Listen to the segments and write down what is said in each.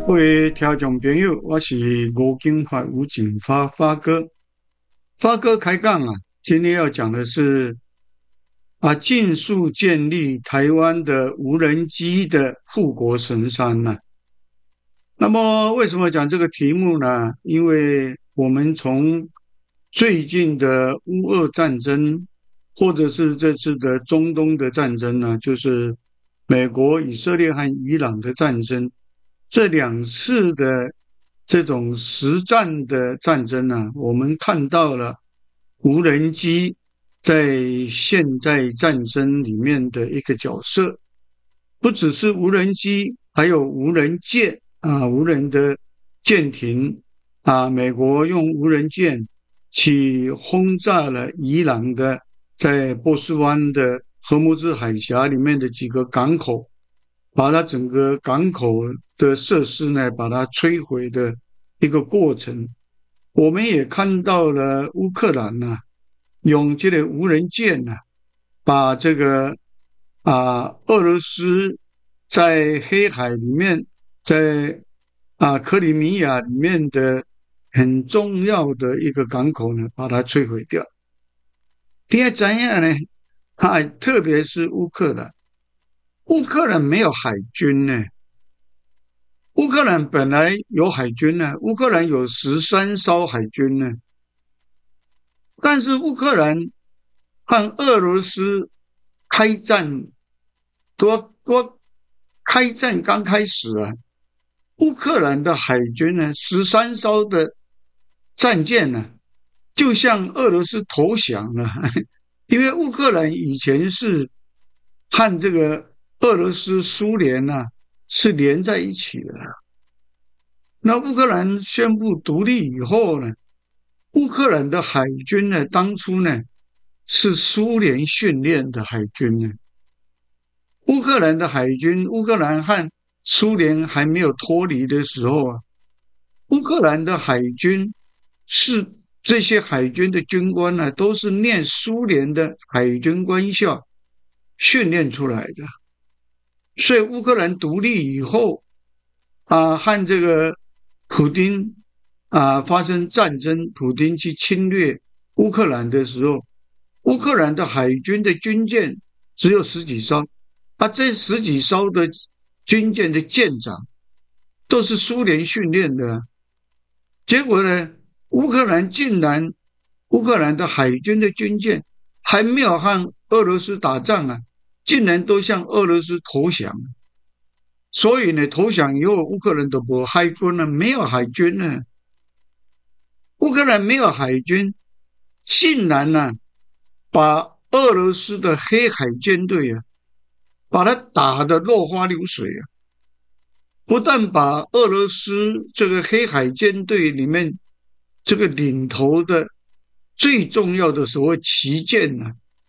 各位听众朋友，我是吴金发吴景发哥。发哥开讲啊，今天要讲的是尽速建立台湾的无人机的护国神山呢、那么为什么讲这个题目呢？因为我们从最近的乌俄战争，或者是这次的中东的战争呢，就是美国、以色列和伊朗的战争，这两次的这种实战的战争呢，我们看到了无人机在现代战争里面的一个角色，不只是无人机，还有无人舰无人的舰艇美国用无人舰去轰炸了伊朗的在波斯湾的荷姆兹海峡里面的几个港口，把它整个港口的设施呢，把它摧毁的一个过程。我们也看到了乌克兰用这个无人舰把这个俄罗斯在黑海里面，在克里米亚里面的很重要的一个港口呢，把它摧毁掉。第二怎样呢？特别是乌克兰，乌克兰没有海军呢。乌克兰本来有海军呢，乌克兰有13艘海军呢，但是乌克兰和俄罗斯开战，多开战刚开始乌克兰的海军呢，13艘的战舰呢，就向俄罗斯投降了，因为乌克兰以前是和这个俄罗斯、苏联是连在一起的。那乌克兰宣布独立以后呢，乌克兰的海军呢，当初呢是苏联训练的海军呢。乌克兰的海军，乌克兰和苏联还没有脱离的时候乌克兰的海军是这些海军的军官都是念苏联的海军官校训练出来的。所以乌克兰独立以后和这个普丁发生战争，普丁去侵略乌克兰的时候，乌克兰的海军的军舰只有十几艘，这十几艘的军舰的舰长都是苏联训练的。结果呢，乌克兰竟然，乌克兰的海军的军舰还没有和俄罗斯打仗竟然都向俄罗斯投降。所以呢，投降以后，乌克兰都没海军了，没有海军呢。乌克兰没有海军，竟然把俄罗斯的黑海舰队把它打得落花流水不但把俄罗斯这个黑海舰队里面这个领头的最重要的所谓旗舰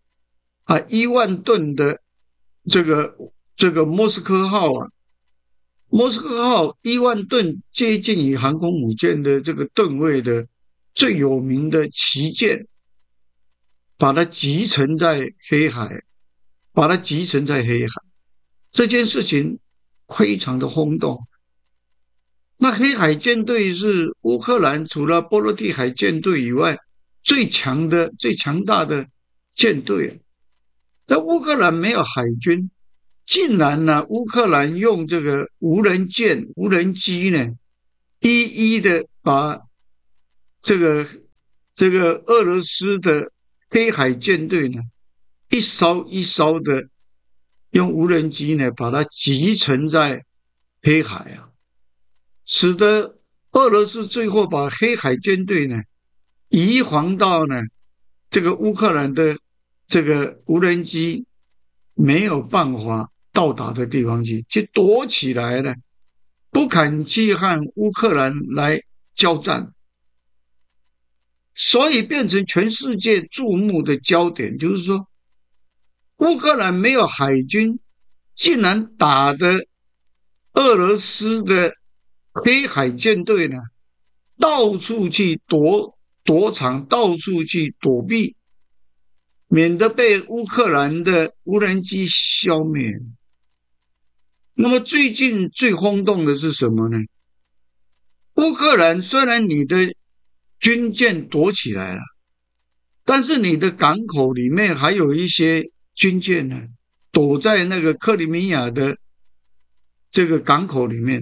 10000吨的这个莫斯科号莫斯科号10000吨接近于航空母舰的这个吨位的最有名的旗舰，把它击沉在黑海，把它击沉在黑海。这件事情非常的轰动。那黑海舰队是乌克兰除了波罗的海舰队以外最强的、最强大的舰队。那乌克兰没有海军，竟然乌克兰用这个无人舰、无人机呢，一一的把这个俄罗斯的黑海舰队呢，一艘一艘的用无人机呢，把它击沉在黑海使得俄罗斯最后把黑海舰队呢移防到这个乌克兰的这个无人机没有办法到达的地方去，就躲起来了，不肯去和乌克兰来交战，所以变成全世界注目的焦点。就是说，乌克兰没有海军，竟然打得俄罗斯的黑海舰队呢，到处去躲藏，到处去躲避，免得被乌克兰的无人机消灭。那么最近最轰动的是什么呢？ 乌克兰虽然你的军舰躲起来了，但是你的港口里面还有一些军舰呢，躲在那个克里米亚的这个港口里面。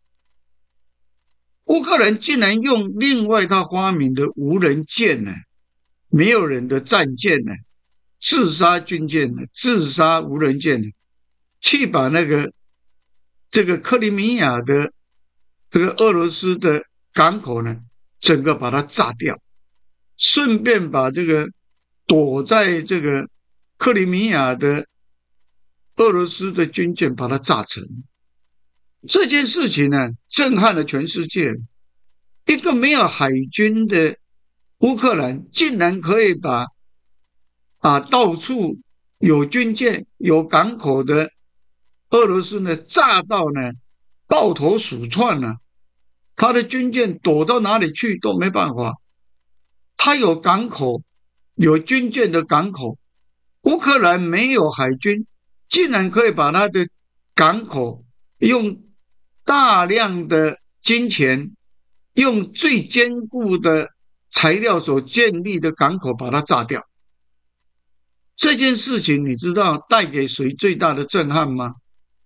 乌克兰竟然用另外他发明的无人舰呢，没有人的战舰呢，自杀军舰呢，自杀无人舰呢，去把这个克里米亚的这个俄罗斯的港口呢，整个把它炸掉，顺便把这个躲在这个克里米亚的俄罗斯的军舰把它炸沉。这件事情呢，震撼了全世界。一个没有海军的乌克兰，竟然可以把到处有军舰、有港口的俄罗斯呢炸到呢抱头鼠窜了。他的军舰躲到哪里去都没办法。他有港口，有军舰的港口，乌克兰没有海军，竟然可以把他的港口用大量的金钱，用最坚固的材料所建立的港口把它炸掉。这件事情你知道带给谁最大的震撼吗？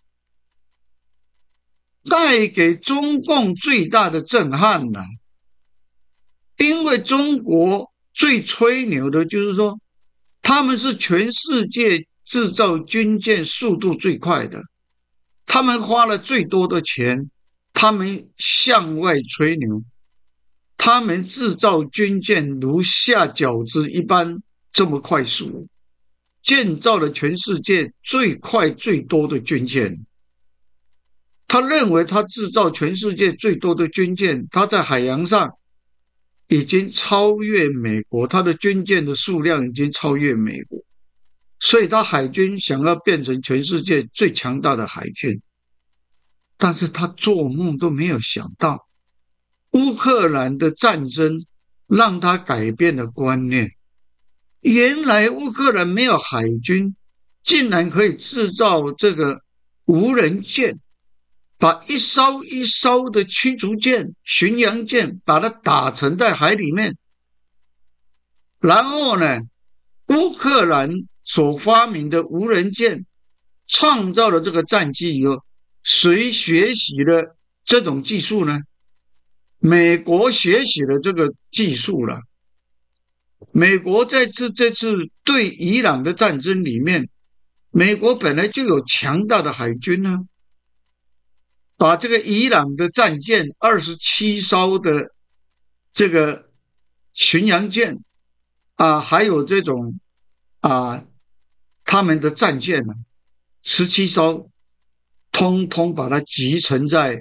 带给中共最大的震撼呢？因为中国最吹牛的就是说，他们是全世界制造军舰速度最快的，他们花了最多的钱，他们向外吹牛，他们制造军舰如下饺子一般这么快速，建造了全世界最快最多的军舰。他认为他制造全世界最多的军舰，他在海洋上已经超越美国，他的军舰的数量已经超越美国，所以他海军想要变成全世界最强大的海军。但是他做梦都没有想到，乌克兰的战争让他改变了观念。原来乌克兰没有海军，竟然可以制造这个无人舰，把一艘一艘的驱逐舰、巡洋舰把它打沉在海里面。然后呢，乌克兰所发明的无人舰创造了这个战机以后，谁学习了这种技术呢？美国学习了这个技术了。美国这次对伊朗的战争里面，美国本来就有强大的海军呢，把这个伊朗的战舰27艘的这个巡洋舰还有这种他们的战舰呢，17艘，通通把它集成在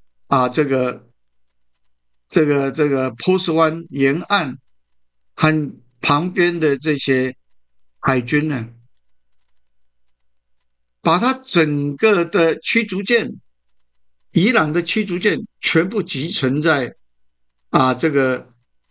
这个波斯湾沿岸和旁边的这些海军呢，把它整个的驱逐舰，伊朗的驱逐舰全部集成在这个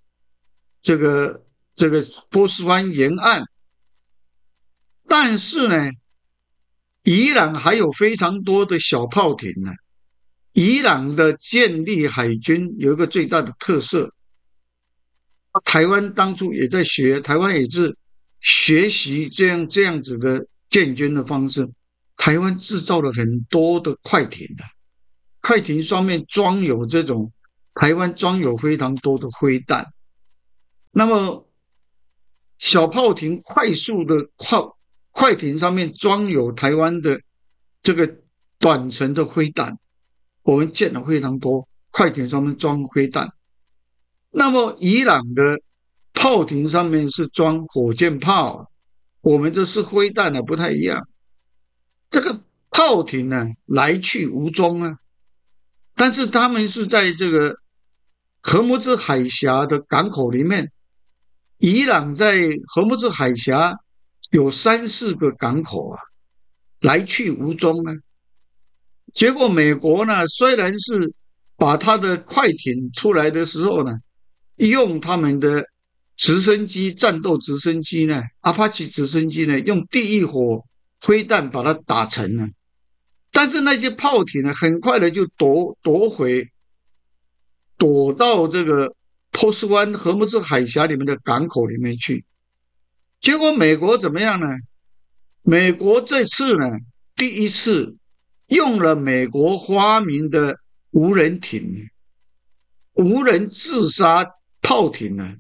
波斯湾沿岸。但是呢，伊朗还有非常多的小炮艇呢。伊朗的建立海军有一个最大的特色，台湾当初也在学，台湾也是学习这样子的建军的方式。台湾制造了很多的快艇的，快艇上面装有这种，台湾装有非常多的灰弹。那么小炮艇快速的快艇上面装有台湾的这个短程的灰弹，我们见了非常多，快艇上面装灰弹。那么伊朗的炮艇上面是装火箭炮，我们这是灰弹的不太一样。这个炮艇呢来去无踪啊，但是他们是在这个荷姆兹海峡的港口里面。伊朗在荷姆兹海峡有3、4个港口啊，来去无踪啊。结果美国呢，虽然是把他的快艇出来的时候呢，用他们的直升机、战斗直升机呢，阿帕奇直升机呢，用第一火灰弹把它打沉了。但是那些炮艇呢，很快的就夺躲到这个波斯湾荷姆兹海峡里面的港口里面去。结果美国怎么样呢？美国这次呢，第一次用了美国发明的无人艇、无人自杀炮艇呢，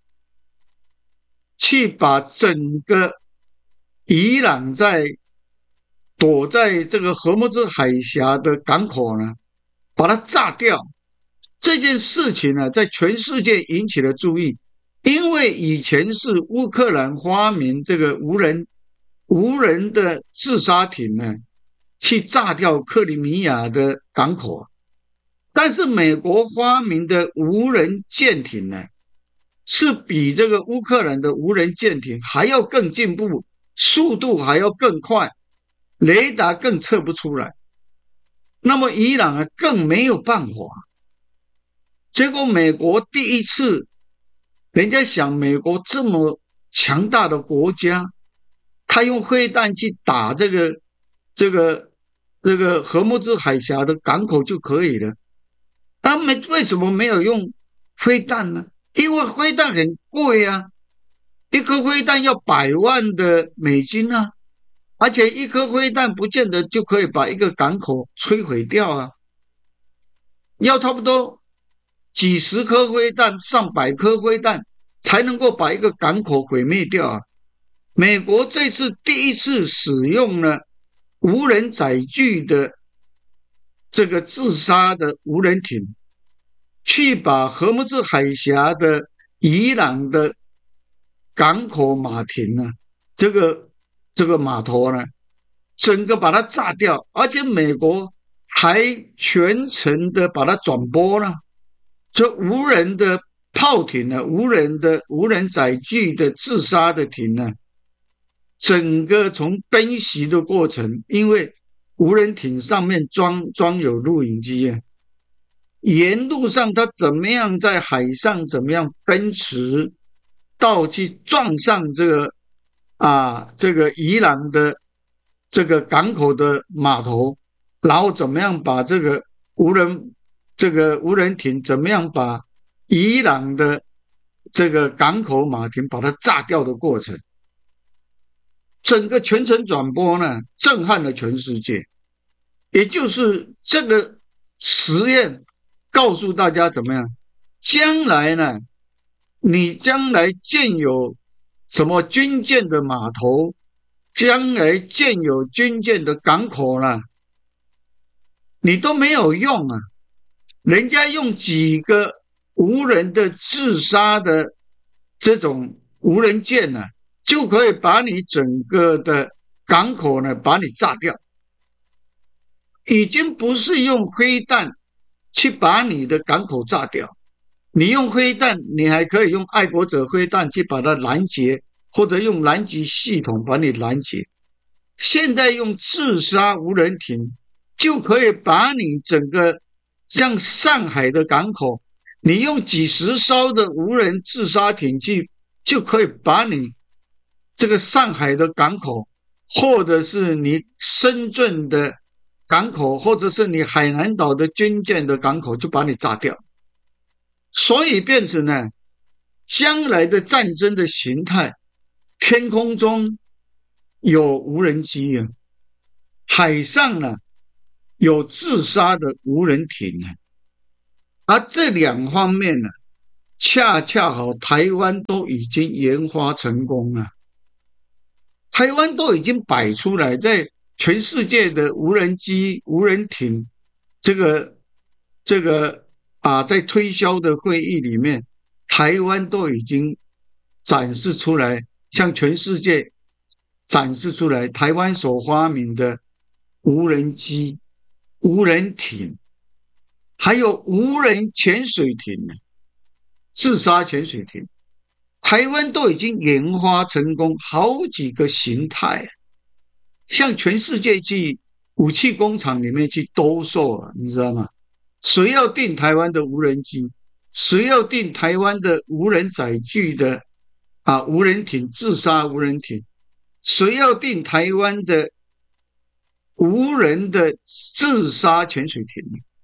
去把整个伊朗躲在这个荷姆兹海峡的港口呢，把它炸掉。这件事情呢，在全世界引起了注意，因为以前是乌克兰发明这个无人的自杀艇呢，去炸掉克里米亚的港口，但是美国发明的无人舰艇呢，是比这个乌克兰的无人舰艇还要更进步，速度还要更快，雷达更测不出来。那么伊朗啊，更没有办法。结果美国第一次，人家想美国这么强大的国家，他用飞弹去打这个荷姆兹海峡的港口就可以了。他们为什么没有用飞弹呢？因为飞弹很贵啊，一颗飞弹要100万的美金啊，而且一颗飞弹不见得就可以把一个港口摧毁掉啊，要差不多几十颗飞弹、上百颗飞弹才能够把一个港口毁灭掉啊。美国这次第一次使用了无人载具的这个自杀的无人艇，去把荷姆兹海峡的伊朗的港口码艇呢，这个码头呢，整个把它炸掉，而且美国还全程的把它转播了。这无人的炮艇呢，无人载具的自杀的艇呢，整个从奔袭的过程，因为无人艇上面装有录影机啊，沿路上它怎么样在海上怎么样奔驰，到去撞上这个伊朗的这个港口的码头，然后怎么样把这个无人艇怎么样把伊朗的这个港口码艇把它炸掉的过程，整个全程转播呢，震撼了全世界。也就是这个实验告诉大家怎么样，将来呢，你将来建有什么军舰的码头，将来建有军舰的港口呢，你都没有用啊。人家用几个无人的自杀的这种无人舰呢，就可以把你整个的港口呢把你炸掉。已经不是用飞弹去把你的港口炸掉，你用飞弹，你还可以用爱国者飞弹去把它拦截，或者用拦截系统把你拦截。现在用自杀无人艇就可以把你整个像上海的港口，你用几十艘的无人自杀艇去，就可以把你这个上海的港口，或者是你深圳的港口，或者是你海南岛的军舰的港口，就把你炸掉。所以变成呢，将来的战争的形态，天空中有无人机啊，海上呢有自杀的无人艇啊，而这两方面呢，恰恰好台湾都已经研发成功了，台湾都已经摆出来，在全世界的无人机、无人艇这个在推销的会议里面，台湾都已经展示出来，向全世界展示出来台湾所发明的无人机、无人艇，还有无人潜水艇呢，自杀潜水艇，台湾都已经研发成功好几个形态，向全世界去武器工厂里面去兜售啊，你知道吗？谁要订台湾的无人机？谁要订台湾的无人载具的无人艇、自杀无人艇？谁要订台湾的无人的自杀潜水艇呢？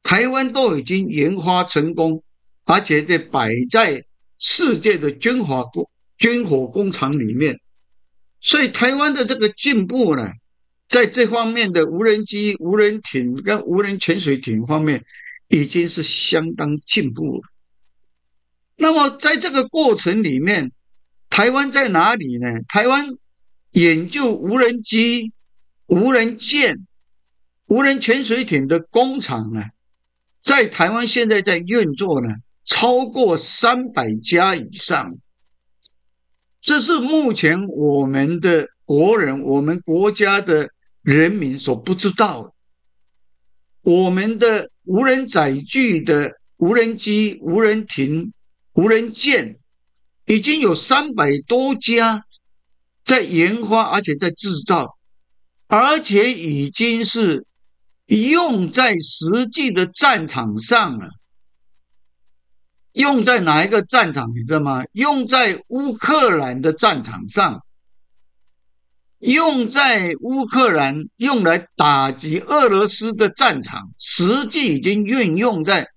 台湾都已经研发成功，而且这摆在世界的军火工厂里面。所以台湾的这个进步呢，在这方面的无人机、无人艇跟无人潜水艇方面已经是相当进步了。那么在这个过程里面，台湾在哪里呢？台湾研究无人机、无人舰、无人潜水艇的工厂呢，在台湾现在在运作呢，超过300家以上。这是目前我们的国人、我们国家的人民所不知道的。我们的无人载具的无人机、无人艇、无人舰已经有300多家在研发，而且在制造，而且已经是用在实际的战场上了。用在哪一个战场你知道吗？用在乌克兰的战场上，用在乌克兰用来打击俄罗斯的战场，实际已经运用在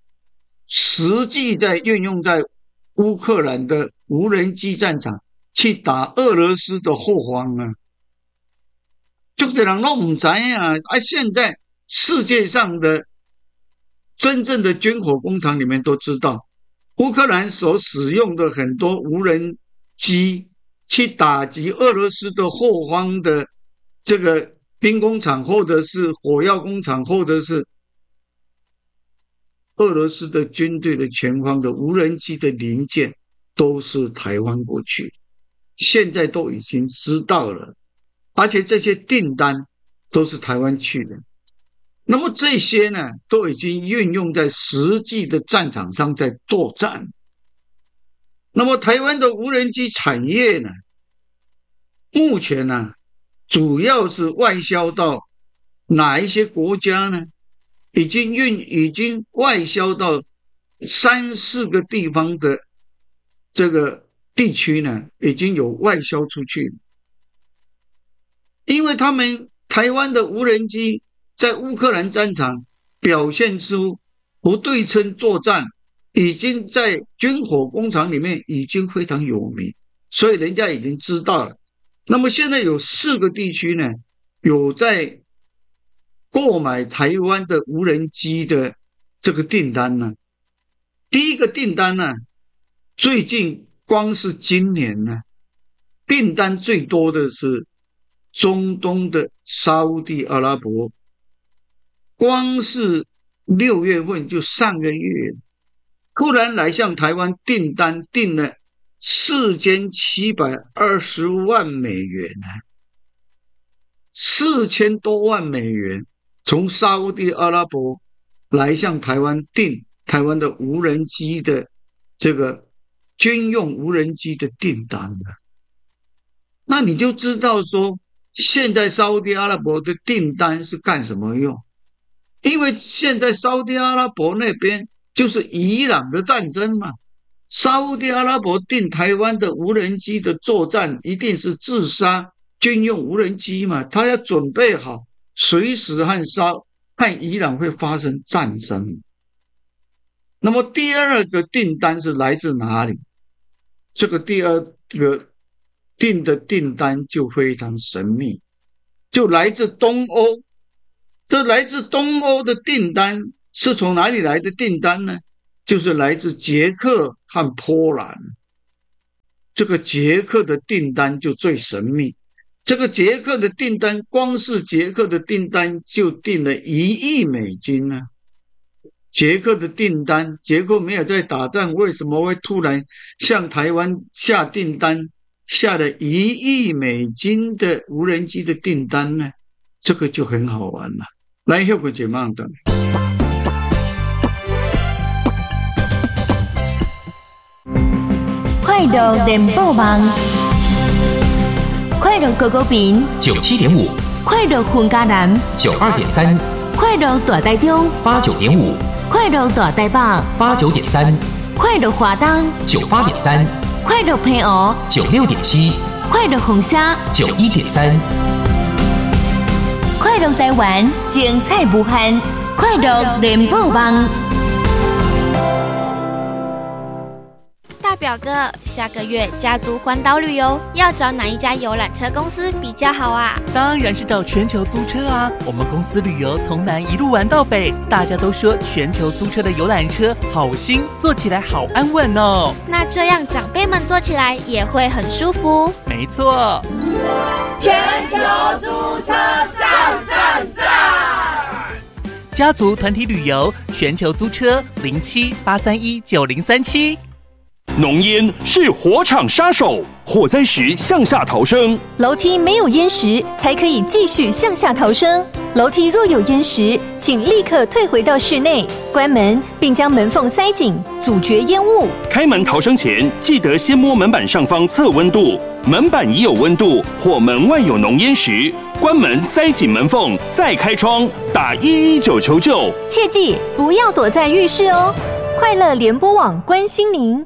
乌克兰的无人机战场去打俄罗斯的后方啊！很多人都不知道啊！现在世界上的真正的军火工厂里面都知道，乌克兰所使用的很多无人机去打击俄罗斯的后方的这个兵工厂，或者是火药工厂，或者是俄罗斯的军队的前方的无人机的零件，都是台湾过去，现在都已经知道了，而且这些订单都是台湾去的。那么这些呢，都已经运用在实际的战场上在作战。那么台湾的无人机产业呢，目前呢，主要是外销到哪一些国家呢？已经外销到3、4个地方的这个地区呢，已经有外销出去。因为他们台湾的无人机在乌克兰战场表现出不对称作战，已经在军火工厂里面已经非常有名，所以人家已经知道了。那么现在有4个地区呢，有在购买台湾的无人机的这个订单呢。第一个订单呢，最近光是今年呢，订单最多的是中东的沙烏地阿拉伯，光是6月份就上个月，突然来向台湾订单订了4720万美元，4000多万美元，从沙烏地阿拉伯来向台湾订台湾的无人机的这个军用无人机的订单了。那你就知道说，现在沙烏地阿拉伯的订单是干什么用？因为现在沙烏地阿拉伯那边就是伊朗的战争嘛，沙烏地阿拉伯订台湾的无人机的作战一定是自杀军用无人机嘛，他要准备好随时和伊朗会发生战争。那么第二个订单是来自哪里？这个第二个订的订单就非常神秘，就来自东欧。这来自东欧的订单是从哪里来的订单呢？就是来自捷克和波兰。这个捷克的订单就最神秘，这个捷克的订单，光是捷克的订单就订了1亿美金呢。捷克的订单，捷克没有在打仗，为什么会突然向台湾下订单，下了1亿美金的无人机的订单呢？这个就很好玩了。来，休息一下的。 快乐联播网，快乐高高屏 97.5， 快乐混嘉南 92.3， 快乐大台中 89.5， 快乐大台北 89.3， 快乐华东 98.3， 快乐平湖 96.7， 快乐凤山 91.3， 快乐台湾精彩无限， 快乐联播网。 大表哥，下个月家族环岛旅游要找哪一家游览车公司比较好啊？ 当然是找全球租车啊！我们公司旅游从南一路玩到北，大家都说全球租车的游览车好新，坐起来好安稳哦。 那这样长辈们坐起来也会很舒服。 没错， 全球租车赞赞赞！ 家族团体旅游，全球租车07-831-9037。 浓烟是火场杀手，火灾时向下逃生。 楼梯没有烟时，才可以继续向下逃生。楼梯若有烟时，请立刻退回到室内，关门并将门缝塞紧，阻绝烟雾。 开门逃生前，记得先摸门板上方测温度，门板已有温度或门外有浓烟时，关门塞紧门缝，再开窗，打119求救。 切记不要躲在浴室哦。快乐联播网关心您。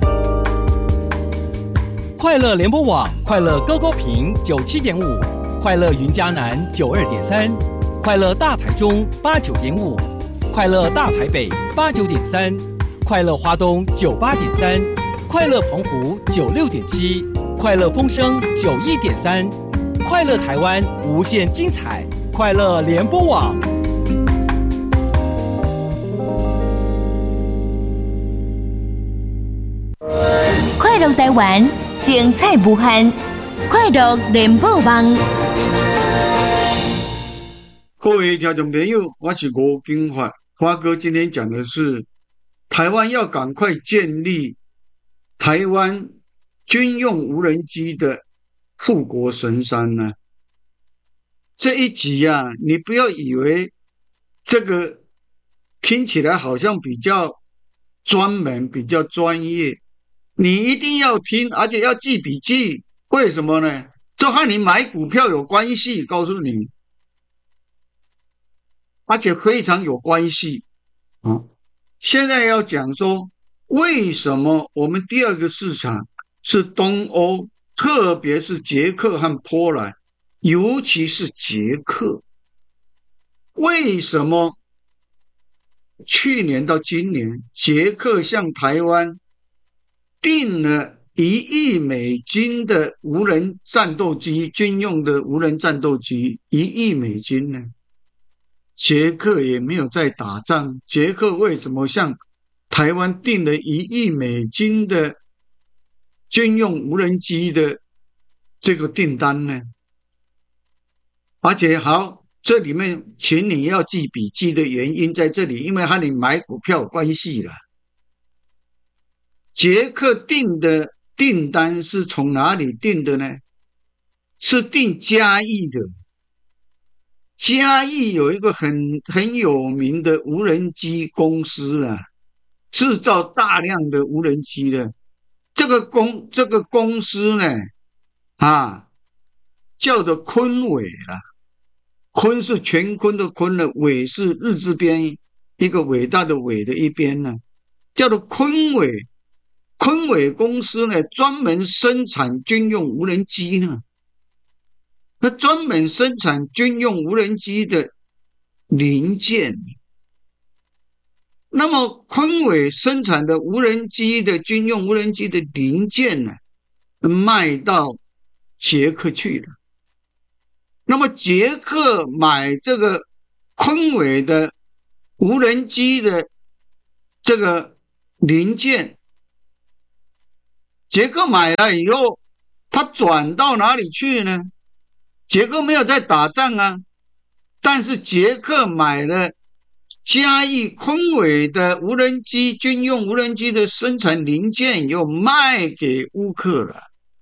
快乐联播网，快乐高高屏97.5，快乐云嘉南92.3，快乐大台中89.5，快乐大台北89.3，快乐花东98.3，快乐澎湖96.7，快乐风声91.3，快乐台湾无限精彩，快乐联播网。 快乐台湾，精彩无限，快乐联播网。 各位听众朋友，我是吴金发，发哥今天讲的是台湾要赶快建立台湾军用无人机的护国神山呢。这一集啊，你不要以为这个听起来好像比较专门、比较专业，你一定要听，而且要记笔记。为什么呢？这和你买股票有关系，告诉你，而且非常有关系。现在要讲说，为什么我们第二个市场是东欧，特别是捷克和波兰，尤其是捷克。为什么去年到今年，捷克向台湾订了1亿美金的无人战斗机，军用的无人战斗机，1亿美金呢？捷克也没有在打仗，捷克为什么向台湾订了1亿美金的军用无人机的这个订单呢？而且好，这里面请你要记笔记的原因在这里，因为和你买股票有关系了。捷克订的订单是从哪里订的呢？是订嘉义的。嘉义有一个很有名的无人机公司啊，制造大量的无人机的。这个公司呢，叫做昆伟啦。昆是乾坤的昆了，伟是日字边一个伟大的伟的一边呢，叫做昆伟。昆伟公司呢，专门生产军用无人机呢。它专门生产军用无人机的零件。那么昆伟生产的无人机的军用无人机的零件呢，卖到捷克去了。那么捷克买这个昆伟的无人机的这个零件，捷克买了以后，他转到哪里去呢？捷克没有在打仗啊，但是捷克买了嘉义昆伟的无人机军用无人机的生产零件，又卖给乌克兰。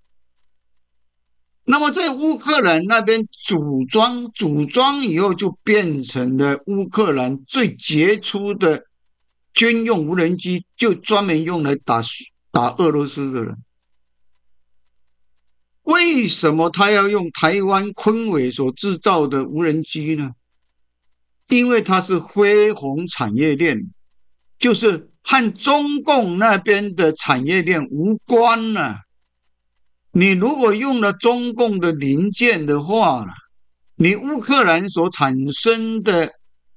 那么在乌克兰那边组装以后，就变成了乌克兰最杰出的军用无人机，就专门用来打俄罗斯的人。为什么他要用台湾昆伟所制造的无人机呢？因为它是非红产业链，就是和中共那边的产业链无关啊。你如果用了中共的零件的话，你乌克兰所产生的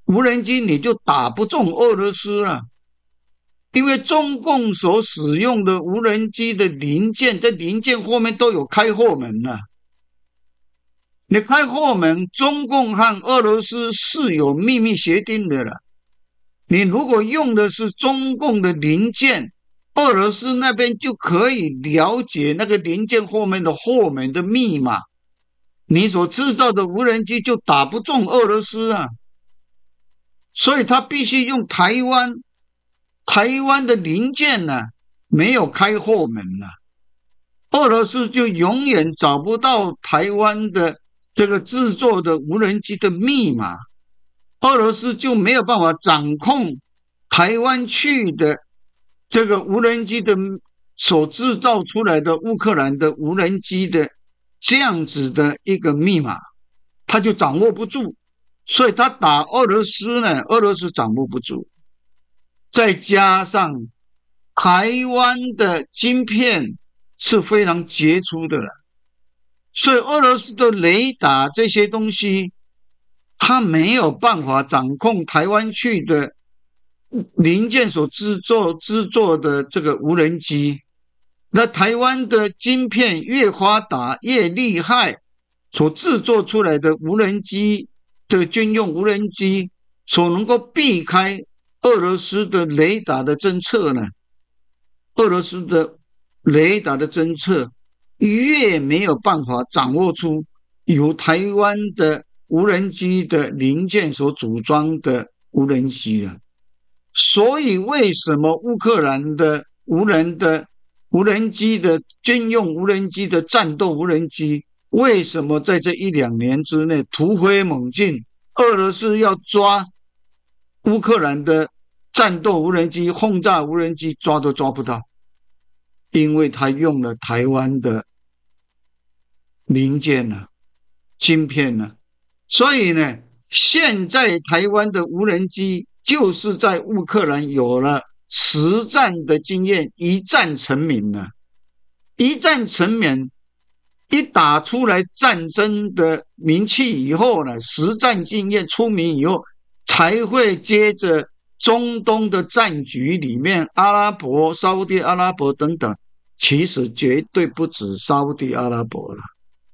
无人机你就打不中俄罗斯了，因为中共所使用的无人机的零件，在零件后面都有开后门了。你开后门，中共和俄罗斯是有秘密协定的了。你如果用的是中共的零件，俄罗斯那边就可以了解那个零件后面的后门的密码，你所制造的无人机就打不中俄罗斯啊。所以他必须用台湾的零件呢，没有开后门了，俄罗斯就永远找不到台湾的这个制作的无人机的密码，俄罗斯就没有办法掌控台湾去的这个无人机的所制造出来的乌克兰的无人机的这样子的一个密码，他就掌握不住。所以他打俄罗斯呢，俄罗斯掌握不住，再加上台湾的晶片是非常杰出的了，所以俄罗斯的雷达这些东西，他没有办法掌控台湾去的零件所制作的这个无人机。那台湾的晶片越发达越厉害，所制作出来的无人机的军用无人机所能够避开俄罗斯的雷达的侦测呢，俄罗斯的雷达的侦测越没有办法掌握出由台湾的无人机的零件所组装的无人机了。所以为什么乌克兰的无人机的军用无人机的战斗无人机，为什么在这1-2年之内突飞猛进，俄罗斯要抓乌克兰的战斗无人机、轰炸无人机抓都抓不到？因为他用了台湾的零件了、晶片了。所以呢，现在台湾的无人机就是在乌克兰有了实战的经验，一战成名了。一战成名，一打出来战争的名气以后呢，实战经验出名以后，才会接着中东的战局里面，阿拉伯、沙烏地阿拉伯等等，其实绝对不止沙烏地阿拉伯了。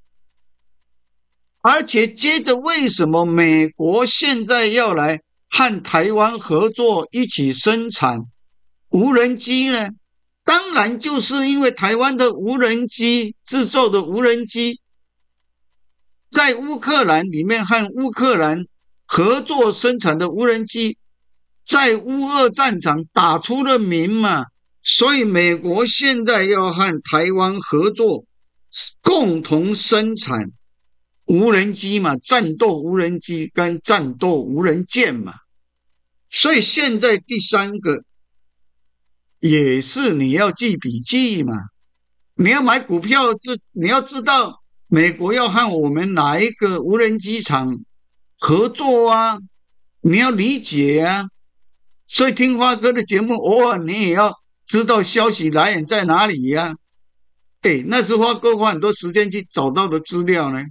而且接着，为什么美国现在要来和台湾合作一起生产无人机呢？当然就是因为台湾的无人机制作的无人机在乌克兰里面和乌克兰合作生产的无人机在乌俄战场打出了名嘛，所以美国现在要和台湾合作共同生产无人机嘛，战斗无人机跟战斗无人舰嘛。所以现在第三个也是你要记笔记嘛，你要买股票，你要知道美国要和我们哪一个无人机厂合作啊，你要理解啊。所以听花哥的节目，偶尔你也要知道消息来源在哪里呀。那是花哥花很多时间去找到的资料呢。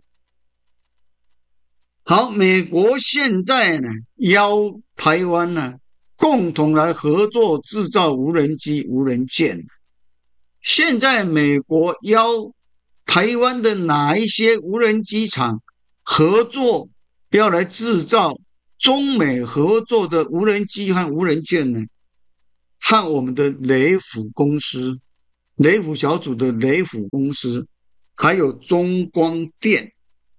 好，美国现在呢邀台湾呢共同来合作制造无人机、无人舰。现在美国邀台湾的哪一些无人机厂合作，要来制造中美合作的无人机和无人舰呢？和我们的雷虎公司、雷虎小组的雷虎公司，还有中光电，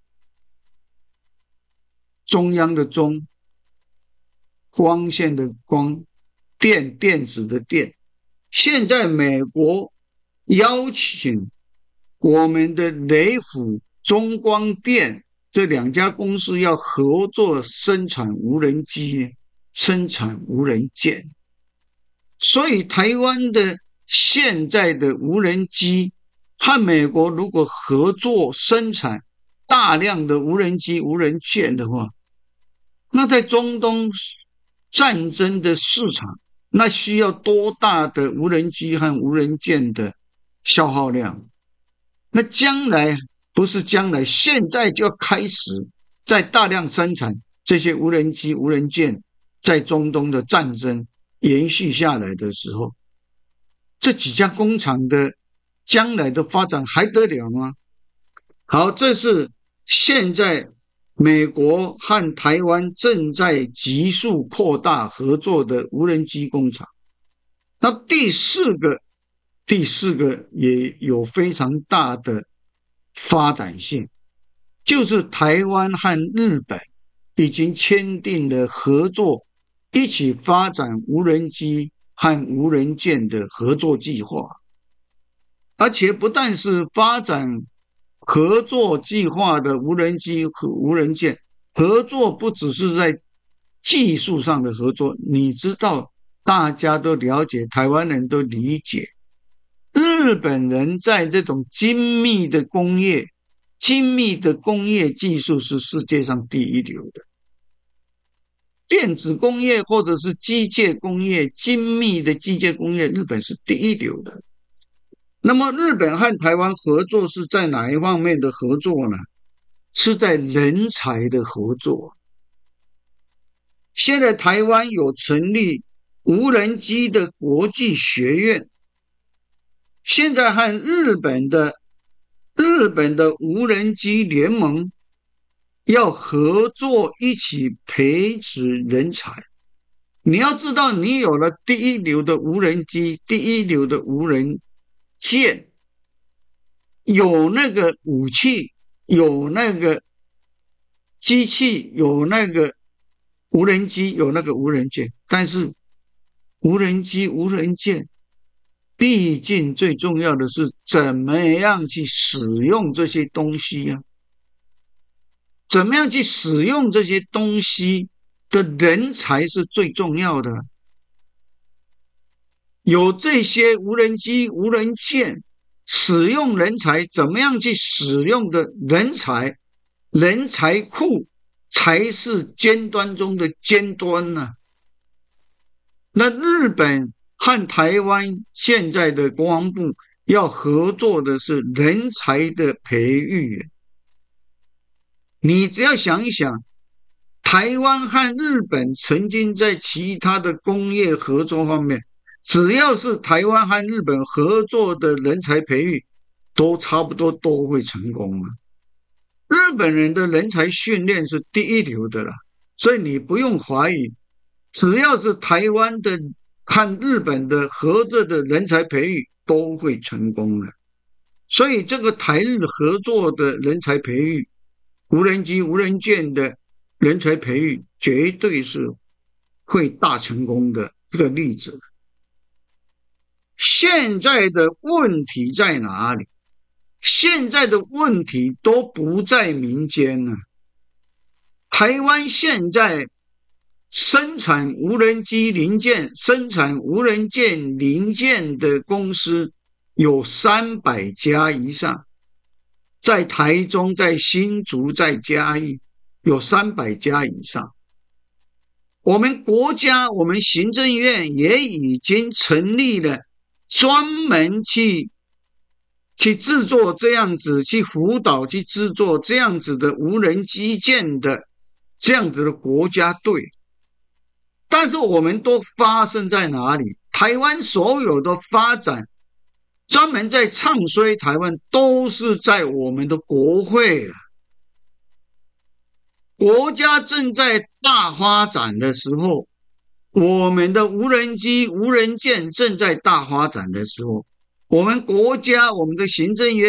中央的中，光线的光，电子的电。现在美国邀请我们的雷虎、中光电这2家公司要合作生产无人机、生产无人舰。所以台湾的现在的无人机和美国如果合作生产大量的无人机、无人舰的话，那在中东战争的市场，那需要多大的无人机和无人舰的消耗量？那将来不是将来，现在就要开始在大量生产这些无人机、无人舰在中东的战争延续下来的时候，这几家工厂的将来的发展还得了吗？好，这是现在美国和台湾正在急速扩大合作的无人机工厂。那第四个也有非常大的发展性，就是台湾和日本已经签订了合作，一起发展无人机和无人舰的合作计划。而且不但是发展合作计划的无人机和无人舰，合作不只是在技术上的合作，你知道大家都了解，台湾人都理解，日本人在这种精密的工业技术是世界上第一流的。电子工业或者是机械工业，精密的机械工业，日本是第一流的。那么日本和台湾合作是在哪一方面的合作呢？是在人才的合作。现在台湾有成立无人机的国际学院，现在和日本的无人机联盟要合作一起培植人才。你要知道，你有了第一流的无人机，第一流的无人舰，有那个武器，有那个机器，有那个无人机，有那个无人舰，但是无人机、无人舰毕竟最重要的是怎么样去使用这些东西啊？怎么样去使用这些东西的人才是最重要的。有这些无人机、无人舰，使用人才，怎么样去使用的人才，人才库才是尖端中的尖端呢。那日本和台湾现在的国防部要合作的是人才的培育。你只要想一想，台湾和日本曾经在其他的工业合作方面，只要是台湾和日本合作的人才培育，都差不多都会成功了。日本人的人才训练是第一流的了，所以你不用怀疑，只要是台湾的和日本的合作的人才培育都会成功了。所以这个台日合作的人才培育，无人机、无人舰的人才培育，绝对是会大成功的这个例子。现在的问题在哪里？现在的问题都不在民间了。台湾现在生产无人机零件、生产无人舰零件的公司有300家以上，在台中、在新竹、在嘉义有300家以上。我们国家，我们行政院也已经成立了专门去制作这样子，去辅导去制作这样子的无人机舰的这样子的国家队。但是我们都发生在哪里？台湾所有的发展专门在唱衰台湾，都是在我们的国会了。国家正在大发展的时候，我们的无人机、无人舰正在大发展的时候，我们国家，我们的行政院